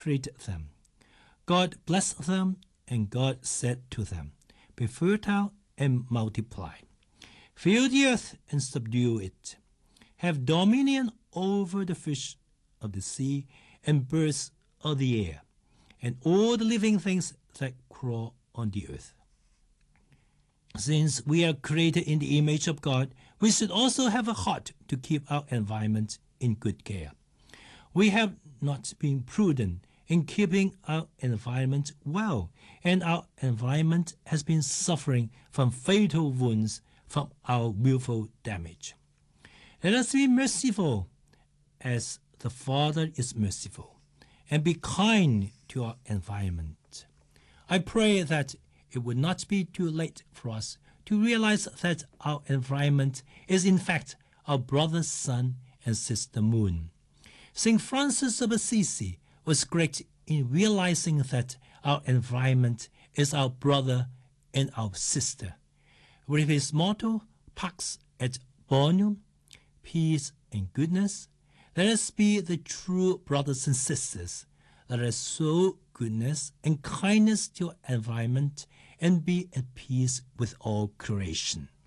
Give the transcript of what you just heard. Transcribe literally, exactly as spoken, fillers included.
treat them. God blessed them, and God said to them, "Be fertile and multiply. Fill the earth and subdue it. Have dominion over the fish of the sea and birds of the air, and all the living things that crawl on the earth." Since we are created in the image of God, we should also have a heart to keep our environment in good care. We have not been prudent in keeping our environment well, and our environment has been suffering from fatal wounds from our willful damage. Let us be merciful as the Father is merciful, and be kind to our environment. I pray that it would not be too late for us to realize that our environment is in fact our brother sun and sister moon. Saint Francis of Assisi was great in realizing that our environment is our brother and our sister. With his motto, Pax et Bonum, peace and goodness, let us be the true brothers and sisters. Let us sow goodness and kindness to our environment and be at peace with all creation.